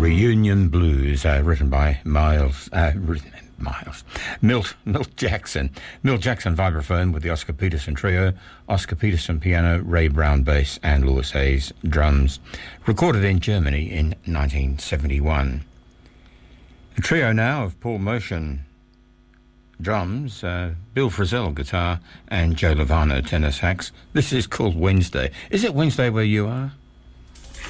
Reunion Blues, written by Milt Jackson. Milt Jackson vibraphone with the Oscar Peterson trio, Oscar Peterson piano, Ray Brown bass and Louis Hayes drums. Recorded in Germany in 1971. A trio now of Paul Motion drums, Bill Frisell guitar and Joe Lovano tenor sax. This is called Wednesday. Is it Wednesday where you are?